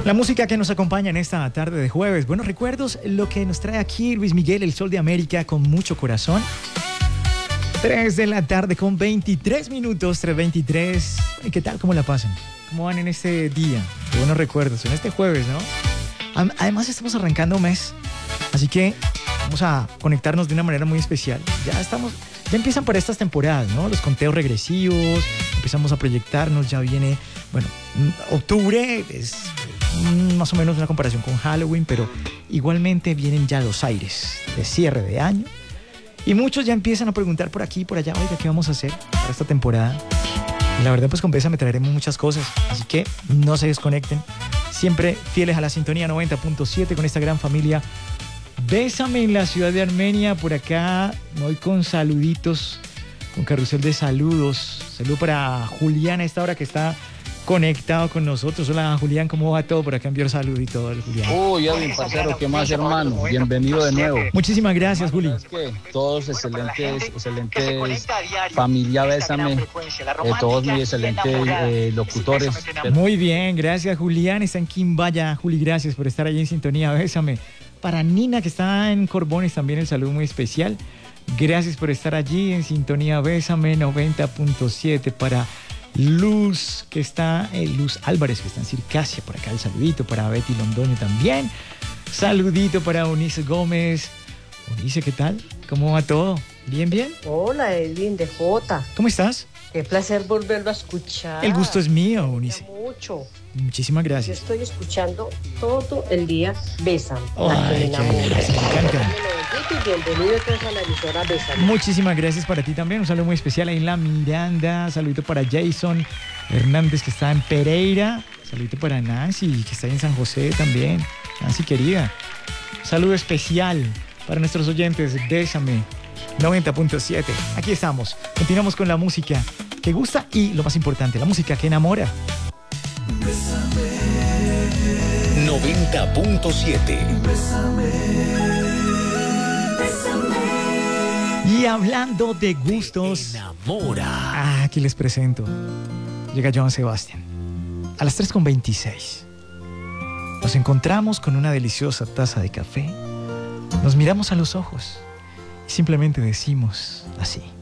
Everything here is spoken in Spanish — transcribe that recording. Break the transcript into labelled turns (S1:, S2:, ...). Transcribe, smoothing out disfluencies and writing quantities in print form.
S1: La música que nos acompaña en esta tarde de jueves. Buenos recuerdos, lo que nos trae aquí Luis Miguel, el Sol de América, con mucho corazón. 3 de la tarde con 23 minutos, 3:23. ¿Y qué tal? ¿Cómo la pasan? ¿Cómo van en este día? Qué buenos recuerdos, en este jueves, ¿no? Además estamos arrancando un mes, así que vamos a conectarnos de una manera muy especial. Ya empiezan por estas temporadas, ¿no? Los conteos regresivos, empezamos a proyectarnos, ya viene, bueno, octubre es más o menos una comparación con Halloween, pero igualmente vienen ya los aires de cierre de año y muchos ya empiezan a preguntar por aquí y por allá, oiga, ¿qué vamos a hacer para esta temporada? Y la verdad, pues con Bésame traeremos muchas cosas, así que no se desconecten, siempre fieles a la sintonía 90.7 con esta gran familia. Bésame en la ciudad de Armenia, por acá me voy con saluditos, con carrusel de saludos. Saludo para Julián a esta hora que está conectado con nosotros. Hola Julián, ¿cómo va todo? Por acá enviar salud y todo, Julián.
S2: Uy, Edwin, parcero, ¿qué más, hermano? Bienvenido de nuevo.
S1: Muchísimas gracias, Juli.
S2: Es que todos excelentes, familia Bésame, todos mis excelentes locutores.
S1: Muy bien, gracias Julián, está en Quimbaya. Juli, gracias por estar allí en sintonía, Bésame. Para Nina, que está en Corbones, también el saludo muy especial. Gracias por estar allí en sintonía, Bésame 90.7. Para Luz, que está, Luz Álvarez, que está en Circasia, por acá el saludito. Para Betty Londoño también. Saludito para Unice Gómez. Unice, ¿qué tal? ¿Cómo va todo? ¿Bien, bien?
S3: Hola, Edwin de Jota.
S1: ¿Cómo estás?
S3: Qué placer volverlo a escuchar.
S1: El gusto es mío, Unice.
S3: Mucho.
S1: Muchísimas gracias.
S3: Yo estoy escuchando todo el día Bésame.
S1: Ay,
S3: la que me enamora.
S1: me encanta.
S3: Y bienvenido entonces a la emisora Bésame.
S1: Muchísimas gracias para ti también. Un saludo muy especial ahí en La Miranda. Saludito para Jason Hernández, que está en Pereira. Saludito para Nancy, que está ahí en San José también. Nancy querida. Saludo especial para nuestros oyentes. Bésame 90.7. Aquí estamos. Continuamos con la música que gusta y, lo más importante, la música que enamora.
S4: 90.7.
S1: Y hablando de gustos,
S4: Enamora.
S1: aquí les presento. Llega Joan Sebastián. A las 3:26. Nos encontramos con una deliciosa taza de café. Nos miramos a los ojos y simplemente decimos así.